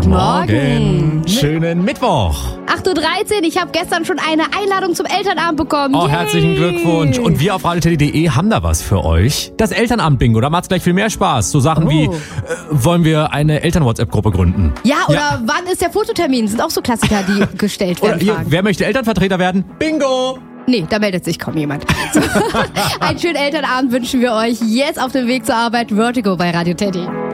Guten Morgen. Schönen Mittwoch. 8.13 Uhr, ich habe gestern schon eine Einladung zum Elternabend bekommen. Oh, herzlichen Glückwunsch. Und wir auf radioteddy.de haben da was für euch. Das Elternabend-Bingo, da macht's gleich viel mehr Spaß. So Sachen wie, wollen wir eine Eltern-WhatsApp-Gruppe gründen? Ja, oder wann ist der Fototermin? Sind auch so Klassiker, die gestellt werden. Oder hier, wer möchte Elternvertreter werden? Bingo! Nee, da meldet sich kaum jemand. So, einen schönen Elternabend wünschen wir euch jetzt auf dem Weg zur Arbeit. Vertigo bei Radio Teddy.